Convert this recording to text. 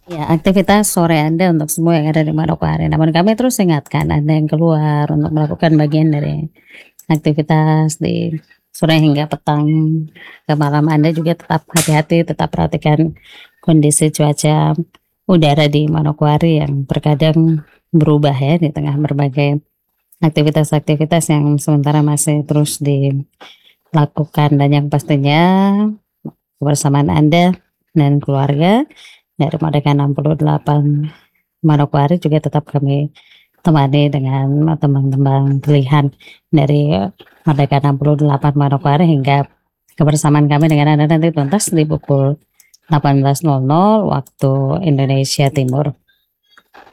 Ya, aktivitas sore Anda untuk semua yang ada di Manokwari, namun kami terus ingatkan Anda yang keluar untuk melakukan bagian dari aktivitas di sore hingga petang ke malam Anda juga tetap hati-hati, tetap perhatikan kondisi cuaca udara di Manokwari yang terkadang berubah ya di tengah berbagai aktivitas-aktivitas yang sementara masih terus dilakukan dan yang pastinya kebersamaan Anda dan keluarga dari Merdeka 68 Manokwari juga tetap kami temani dengan tembang-tembang pilihan dari Merdeka 68 Manokwari hingga kebersamaan kami dengan Anda nanti tuntas di pukul 18.00 waktu Indonesia Timur.